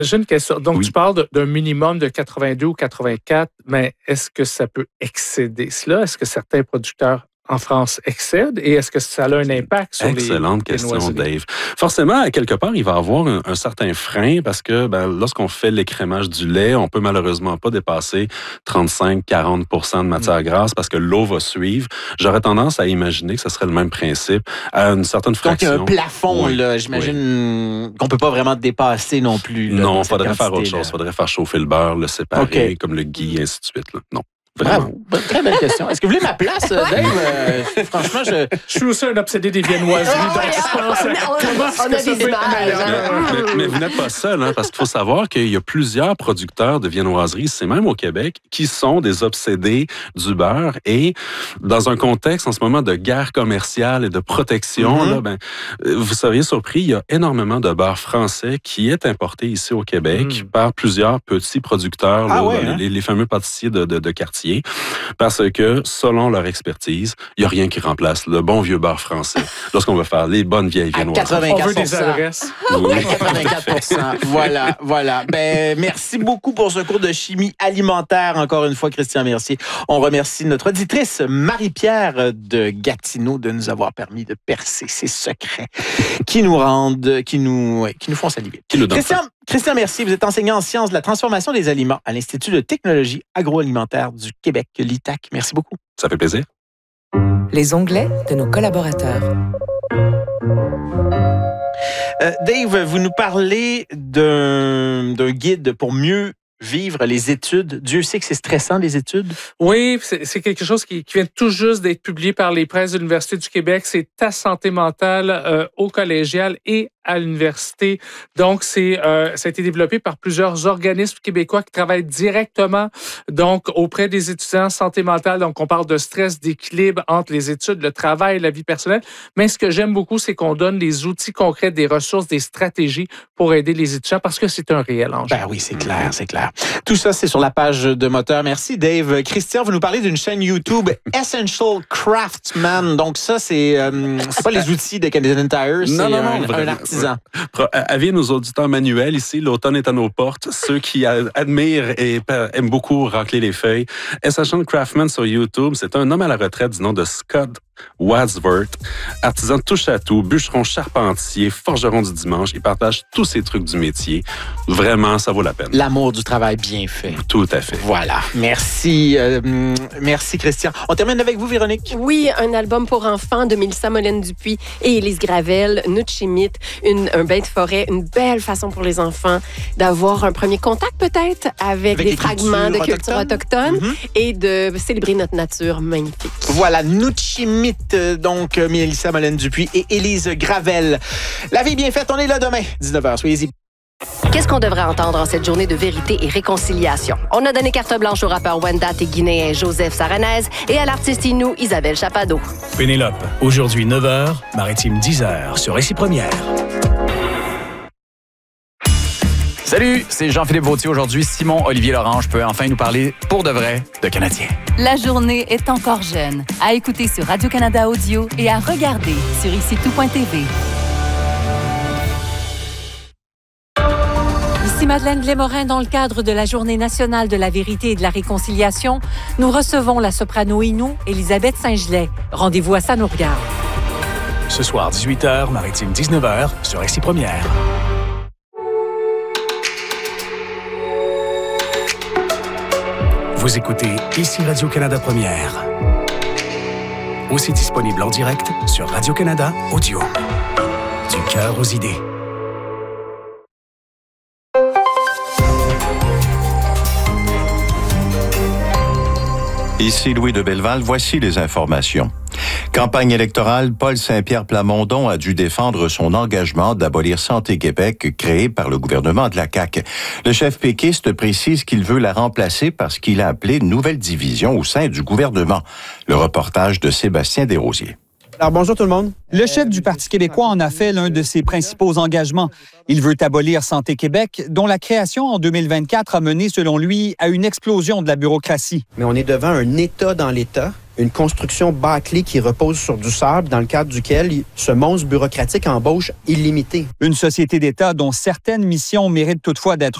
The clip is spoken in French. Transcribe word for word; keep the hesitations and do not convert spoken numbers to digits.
J'ai une question. Donc, Oui. tu parles de- d'un minimum de quatre-vingt-deux ou quatre-vingt-quatre, mais est-ce que ça peut excéder cela? Est-ce que certains producteurs en France excèdent et est-ce que ça a un impact sur Excellente les question, viennoiseries? Dave. Forcément, à quelque part, il va y avoir un, un certain frein parce que ben, lorsqu'on fait l'écrémage du lait, on peut malheureusement pas dépasser trente-cinq à quarante pour cent de matière grasse parce que l'eau va suivre. J'aurais tendance à imaginer que ce serait le même principe à une certaine Donc, il y a fraction. un plafond, Oui, là, j'imagine qu'on peut pas vraiment dépasser non plus. Là, Non, dans il cette faudrait faire autre quantité-là. chose. Il faudrait faire chauffer le beurre, le séparer, OK. comme le ghee, et ainsi de suite. Là. Non. Vraiment. Bravo. Bonne- Très belle question. Est-ce que vous voulez ma place, euh, Dave? Euh, franchement, je... Je suis aussi un obsédé des viennoiseries, Ah donc ouais, je on- pense à on- comment on est-ce a que ça des peut être images, meilleur. hein. Mais, mais- mais vous n'êtes pas seul, hein, parce qu'il faut savoir qu'il y a plusieurs producteurs de viennoiseries, c'est même au Québec, qui sont des obsédés du beurre. Et dans un contexte en ce moment de guerre commerciale et de protection, Mm-hmm. là, ben, euh, vous seriez surpris, il y a énormément de beurre français qui est importé ici au Québec Mm. par plusieurs petits producteurs, Ah là, ouais, les, hein? les- les fameux pâtissiers de, de, de quartier, parce que selon leur expertise, il n'y a rien qui remplace le bon vieux beurre français lorsqu'on veut faire les bonnes vieilles À viennoiseries. quatre-vingt-quatre On veut pour des cent. adresses. Oui. quatre-vingt-quatre pour cent. Voilà, voilà. Ben, merci beaucoup pour ce cours de chimie alimentaire. Encore une fois, Christian Mercier. On remercie notre auditrice Marie-Pierre de Gatineau de nous avoir permis de percer ces secrets qui nous rendent, qui nous, ouais, qui nous font saliver. Qui nous donne Christian, Christian Mercier, vous êtes enseignant en sciences de la transformation des aliments à l'Institut de technologie agroalimentaire du Québec, l'I T A C. Merci beaucoup. Ça fait plaisir. Les onglets de nos collaborateurs. Euh, Dave, vous nous parlez d'un d'un guide pour mieux vivre les études. Dieu sait que c'est stressant, les études. Oui, c'est c'est quelque chose qui, qui vient tout juste d'être publié par les presses de l'Université du Québec. C'est ta santé mentale euh, au collégial et à l'université. Donc, c'est euh, ça a été développé par plusieurs organismes québécois qui travaillent directement donc auprès des étudiants en santé mentale. Donc, on parle de stress, d'équilibre entre les études, le travail, la vie personnelle. Mais ce que j'aime beaucoup, c'est qu'on donne des outils concrets, des ressources, des stratégies pour aider les étudiants parce que c'est un réel enjeu. Ben oui, c'est clair, c'est clair. Tout ça, c'est sur la page de Moteur. Merci, Dave. Christian, vous nous parlez d'une chaîne YouTube Essential Craftsman. Donc ça, c'est euh, c'est pas les outils de Canadian Tire, c'est Non, non, non, un, vraiment. un artisan. Pro- Avis nos auditeurs manuels ici, l'automne est à nos portes. Ceux qui a- admirent et pa- aiment beaucoup racler les feuilles. Essential Craftsman sur YouTube, c'est un homme à la retraite du nom de Scott Wadsworth, artisan touche à tout, bûcheron charpentier, forgeron du dimanche. Il partage tous ses trucs du métier. Vraiment, ça vaut la peine. L'amour du travail bien fait. Tout à fait. Voilà. Merci. euh, merci, Christian. On termine avec vous, Véronique. Oui, un album pour enfants de Mélissa Molène-Dupuis et Élise Gravel, Nuchimit, une, un bain de forêt, une belle façon pour les enfants d'avoir un premier contact peut-être avec, Avec des les fragments de cultures culture autochtones. autochtone Mhm. et de célébrer notre nature magnifique. Voilà, Nuchimit, euh, donc euh, Mélissa Molène-Dupuis et Élise Gravel. La vie bien faite, on est là demain, dix-neuf heures. Soyez-y. Qu'est-ce qu'on devrait entendre en cette journée de vérité et réconciliation? On a donné carte blanche au rappeur Wendat et guinéen Joseph Saranez et à l'artiste Inou Isabelle Chapado. Pénélope, aujourd'hui neuf heures, Maritime dix heures sur Récit Première. Salut, c'est Jean-Philippe Vautier. Aujourd'hui, Simon Olivier Lorange peut enfin nous parler pour de vrai de Canadiens. La journée est encore jeune. À écouter sur Radio-Canada Audio et à regarder sur ici tout point t v. Ici Madeleine Glémorin, dans le cadre de la Journée nationale de la vérité et de la réconciliation, nous recevons la soprano Inou, Elisabeth Saint-Gelais. Rendez-vous à Ça nous regarde. Ce soir, dix-huit heures, Maritime dix-neuf heures sur Récit Première. Vous écoutez ici Radio-Canada Première. Aussi disponible en direct sur Radio-Canada Audio. Du cœur aux idées. Ici Louis de Belleval, voici les informations. Campagne électorale, Paul Saint-Pierre Plamondon a dû défendre son engagement d'abolir Santé Québec, créé par le gouvernement de la C A Q. Le chef péquiste précise qu'il veut la remplacer parce qu'il a appelé une nouvelle division au sein du gouvernement. Le reportage de Sébastien Desrosiers. Alors bonjour tout le monde. Le chef du Parti québécois en a fait l'un de ses principaux engagements. Il veut abolir Santé Québec, dont la création en deux mille vingt-quatre a mené, selon lui, à une explosion de la bureaucratie. Mais on est devant un État dans l'État une construction bâclée qui repose sur du sable dans le cadre duquel ce monstre bureaucratique embauche illimité. Une société d'État dont certaines missions méritent toutefois d'être